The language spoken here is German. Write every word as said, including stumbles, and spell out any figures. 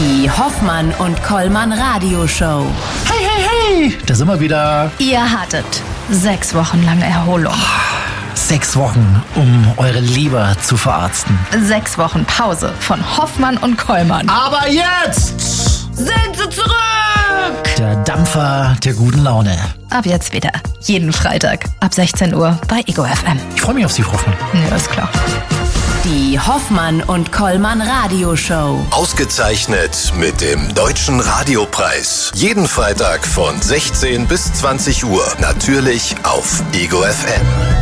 Die Hoffmann und Kollmann Radioshow. Hey, hey, hey, da sind wir wieder. Ihr hattet sechs Wochen lange Erholung. Sechs Wochen, um eure Leber zu verarzten. Sechs Wochen Pause von Hoffmann und Kollmann. Aber jetzt sind sie zurück! Der Dampfer der guten Laune. Ab jetzt wieder. Jeden Freitag ab sechzehn Uhr bei Ego F M. Ich freue mich auf Sie, Hoffmann. Ja, ist klar. Die Hoffmann und Kollmann Radioshow. Ausgezeichnet mit dem Deutschen Radiopreis. Jeden Freitag von sechzehn bis zwanzig Uhr. Natürlich auf Ego F M.